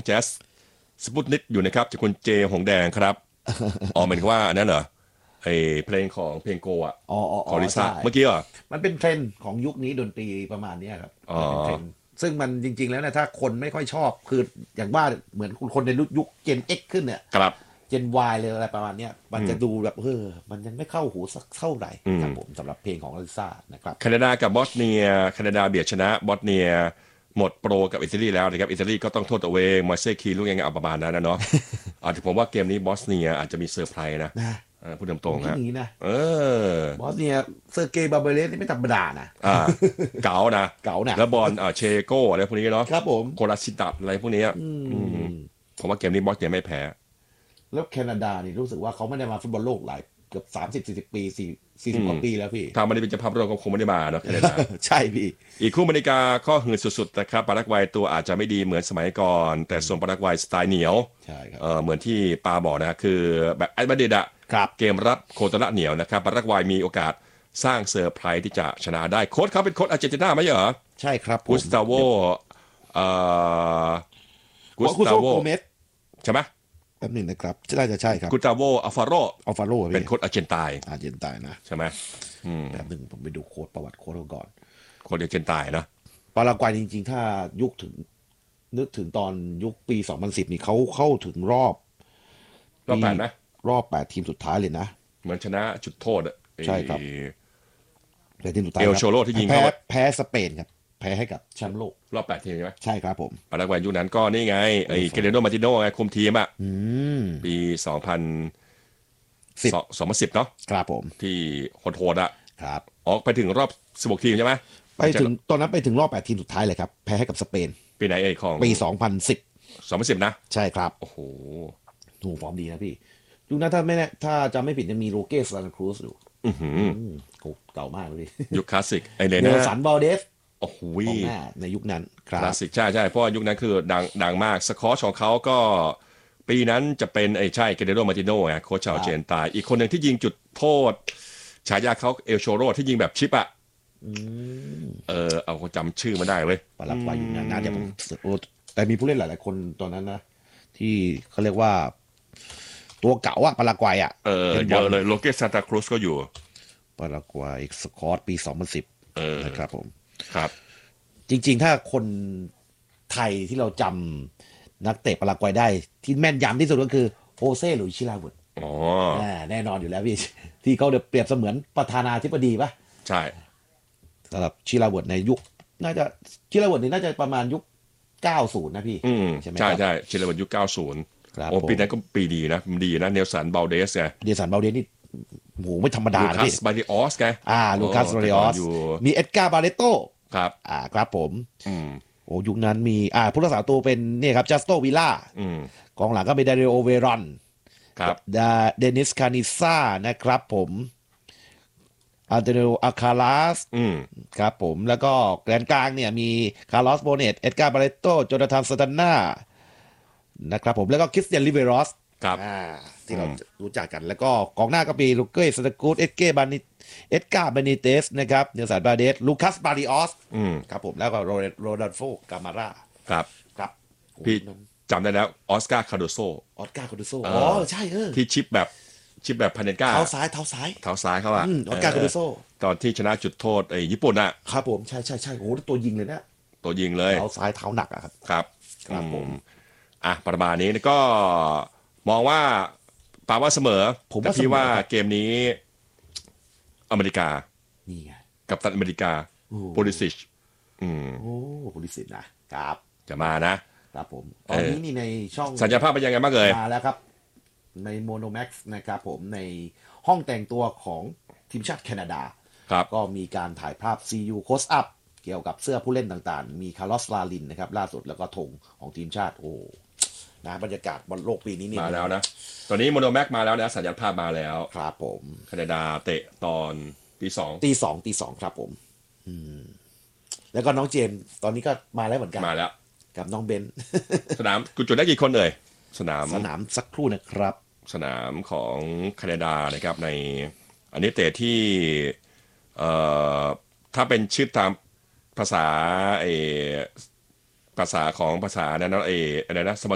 แจ๊สสปุตนิกอยู่นะครับจากคุณเจหงแดงครับอ๋อหมายถึงว่าอันนั้นเหรอไอเพลงของเพลงโกะของลิซ่าใช่เมื่อกี้เหรอมันเป็นเทรนด์ของยุคนี้ดนตรีประมาณนี้ครับอ๋อมันเป็นเทรนด์ซึ่งมันจริงๆแล้วเนี่ยถ้าคนไม่ค่อยชอบคืออย่างว่าเหมือนคนในยุคเจน X ขึ้นเนี่ยครับเจน Y เลยอะไรประมาณเนี้ยมันจะดูแบบมันยังไม่เข้าหูสักเท่าไหร่ครับผมสำหรับเพลงของลิซ่านะครับแคนาดากับบอสเนียแคนาดาเบียดชนะบอสเนียหมดโปรกับอิตาลีแล้วนะครับอิตาลีก็ต้องโทษตัวเองมาเซ่คีลูกยังไงเอาประมาณนั้นนะเนาะอาจจะผมว่าเกมนี้บอสเนียอาจจะมีเซอร์ไพรส์นะนะพูดตผมรงๆฮะคิดอย่างนี้นะเออบอสเนียเซอร์เกย์บาเบเลสนี่ไม่ธรรมดานะอ่าเก๋านะเก๋านะแล้วบอลเชโก้อะไรพวกนี้เนาะครับผมโคลาซิตัดอะไรพวกนี้อืมผมว่าเกมนี้บอสเนียไม่แพ้แล้วแคนาดานี่รู้สึกว่าเขาไม่ได้มาฟุตบอลโลกหลายเกือบ30-40 ปี40 กว่าปีแล้วพี่ถ้าไม่ได้เป็นเจ้าภาพโลกก็คงไม่ได้มาเนาะแคนาดาใช่พี่อีกคู่อเมริกาข้อหื่นสุดๆนะครับปารากวัยตัวอาจจะไม่ดีเหมือนสมัยก่อนแต่ส่วนปารากวัยสไตล์เหนียวใช่ครับเหมือนที่ปาบอกนะคือแบบแอดมาดริดอะครับเกมรับโคตรละเหนียวนะครับปารากวัยมีโอกาสสร้างเซอร์ไพรส์ที่จะชนะได้โค้ชเขาเป็นโค้ชอาร์เจนตินาไหมเหรอใช่ครับผมกุสตาโวเอ่อกุหัวคุโซสตาโวโกเมสใช่ไหมแป๊บหนึ่งนะครับน่าจะใช่ครับกุสตาโวอัลฟาโรอัลฟาโรเป็นพี่โค้ชอาร์เจนไตน์อาร์เจนตายนะใช่ไหมแป๊บหนึ่งผมไปดูโค้ดประวัติโค้ดเขาก่อนโค้ชอาร์เจนไตน์นะปารากวัยจริงๆถ้ายุคถึงนึกถึงตอนยุคปี2010นี่เขาเข้าถึงรอบปีแปดไหมรอบ8ทีมสุดท้ายเลยนะเหมือนชนะจุดโทษอะใช่ครับแต่ทีมสุดท้ายเอลครับโชโรที่ยิงแพ้เข้าแพ้สเปนครับแพ้ให้กับแชมป์โลกรอบ8 ทีมใช่ไหมใช่ครับผมปารากวัยยุคนั้นก็นี่ไงไอ้เกเรโนมาติโนไงคุมทีมอ่ะมปี 10 2010เนาะครับผมที่โหดๆอ่ะครับออกไปถึงรอบ16 ทีมใช่ไหมไปถึงตอนนั้นไปถึงรอบ8ทีมสุดท้ายเลยครับแพ้ให้กับสเปนปีไหนของปี2010 นะใช่ครับโอ้โหถูกฟอร์มดีนะพี่ยุคนั้นถ้าจำไม่ผิดจะมีโรเกสซานครูสอยู่เก่ามากเลยพี่ยุคคลาสสิกไอ้เนี่ยเนลนะสันบาลเดสโอ้โหกองหน้าในยุคนั้นครัคลาบสสิกใช่เพราะว่ายุคนั้นคือดังมากสกอร์ของเขาก็ปีนั้นจะเป็นใช่เกเรโนมาติโนไงโค้ชชาวเจนตายอีกคนหนึ่งที่ยิงจุดโทษฉายาเขาเอลโชโรที่ยิงแบบชิปอ่ะเอาจำชื่อมาได้เว้ยปารากวัยยุคนั้นนะแต่ผมแต่มีผู้เล่นหลายๆคนตอนนั้นนะที่เขาเรียกว่าตัวเก่าอะปารากวัยอะเยอะเลยโลเกสซานตาครูสก็อยู่ปารากวัยสกอตปี2010นะครับผมครับจริงๆถ้าคนไทยที่เราจำนักเตะปารากวัยได้ที่แม่นยำที่สุดก็คือโฮเซ่หลุยส์ชิลาวุดอ๋อแน่นอนอยู่แล้วพี่ที่เขาเปรียบเสมือนประธานาธิบดีปะใช่สำหรับชิลาวุดในยุคน่าจะชิลาวุดนี่น่าจะประมาณยุค90นะพี่ใช่ไหมครับใช่ชิลาวุดยุค90 ครับโอ้ปีนั้นก็ปีดีนะดีนะเนลสันบาลเดสไงเดสันบาลเดสนี่โหไม่ธรรมดาลูคันะพี่สบาริออสไงลูคัสบาริออสมีเอ็ดการ์บาเลโตครับครับผมโอ้ยุคนั้นมีผู้รักษาตัวเป็นนี่ครับจัสโตวิล่ากองหลังก็เป็นดาริโอเวรอนครับเดนิสคานิซ่านะครับผมอันเตโนอาคาลาสครับผมแล้วก็แกนกลางเนี่ยมีคาร์ลอสโบเนตเอ็ดการ์บาเลโตโจนาธานสตาน่านะครับผมแล้วก็คริสเตียนลิเวรอสที่เรารู้จักกันแล้วก็กองหน้าก็มีลูเกสสกูดเอ็ดการ์บานิเตสนะครับเนลสันบาเดสลูคัสบาริออสครับผมแล้วก็โรดัลโฟกามาร่าครับพี่จำได้แล้วออสการ์คาโดโซใช่ที่ชิปแบบพาเนก้าเท้าซ้ายเขาอะออสการ์คาโดโซตอนที่ชนะจุดโทษญี่ปุ่นอะครับผมใช่โอ้ตัวยิงเลยนะตัวยิงเลยเท้าซ้ายเท้าหนักอะครับครับผมประมาณนี้ก็มองว่าปาว่าเสมอแต่พี่ว่าเกมนี้อเมริกานี่ไงกับตันอเมริกาโพลิซิชโพลิซิชนะครับจะมานะครับผมตอนนี้นี่ในช่องสัญญาภาพเป็นยังไงบ้างเลยมาแล้วครับในโมโนแม็กซ์นะครับผมในห้องแต่งตัวของทีมชาติแคนาดาก็มีการถ่ายภาพ CU Close Up เกี่ยวกับเสื้อผู้เล่นต่างๆมีคาร์ลอสลาลินนะครับล่าสุดแล้วก็ธงของทีมชาตินะบรรยากาศบอลโลกปีนี้นี่มาแล้วนะตอนนี้โมโนแม็กมาแล้วนะสัญญาภาพมาแล้วครับผมแคนาดาเตะตอนตีสองครับผมแล้วก็น้องเจมส์ตอนนี้ก็มาแล้วเหมือนกันมาแล้วกับน้องเบนสนามกุจุดได้กี่คนเลยสนามสักครู่นะครับสนามของแคนาดานะครับในอันนี้เตะที่ถ้าเป็นชื่อตามภาษาภาษาของภาษานั้นอะไรนะ